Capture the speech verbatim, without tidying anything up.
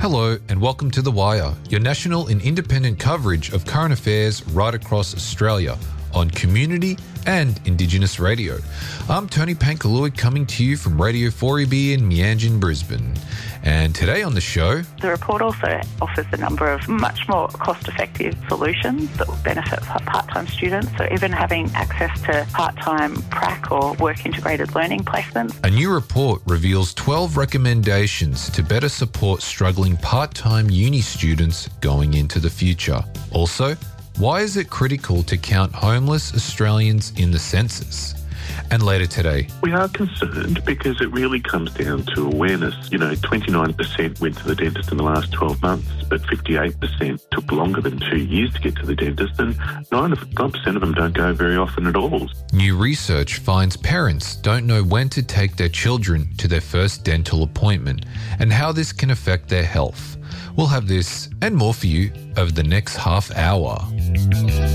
Hello and welcome to The Wire, your national and independent coverage of current affairs right across Australia on community and Indigenous radio. I'm Tony Pankalui coming to you from Radio four E B in Meanjin, Brisbane. And today on the show... The report also offers a number of much more cost-effective solutions that will benefit part-time students, so even having access to part-time prac or work-integrated learning placements. A new report reveals twelve recommendations to better support struggling part-time uni students going into the future. Also, why is it critical to count homeless Australians in the census? And later today... We are concerned because it really comes down to awareness. You know, twenty-nine percent went to the dentist in the last twelve months, but fifty-eight percent took longer than two years to get to the dentist, and nine percent of them don't go very often at all. New research finds parents don't know when to take their children to their first dental appointment and how this can affect their health. We'll have this and more for you over the next half hour.